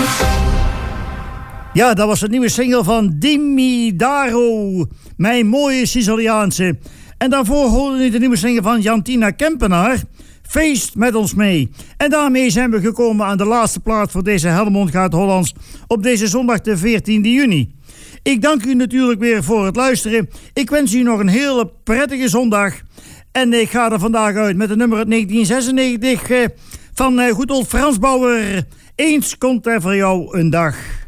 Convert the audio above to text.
Ja, dat was het nieuwe single van Dimmi Daro, Mijn mooie Siciliaanse. En daarvoor hoorde u de nieuwe single van Jantina Kempenaar, Feest met ons mee. En daarmee zijn we gekomen aan de laatste plaat voor deze Helmond Gaat Hollands op deze zondag de 14e juni. Ik dank u natuurlijk weer voor het luisteren. Ik wens u nog een hele prettige zondag. En ik ga er vandaag uit met het nummer uit 1996 van goed old Frans Bauer. Eens komt er voor jou een dag.